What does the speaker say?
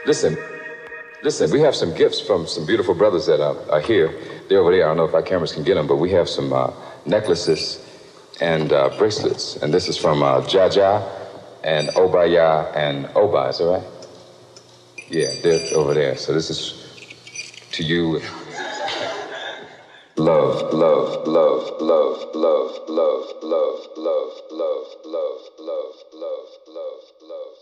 Listen, listen, we have some gifts from some beautiful brothers that are here. They're over there. I don't know if our cameras can get them, but we have some necklaces and bracelets. And this is from Jaja and Obaya and Oba, is that right? Yeah, they're over there. So this is to you. Love, love, love, love, love, love, love, love, love, love, love, love, love, love, love.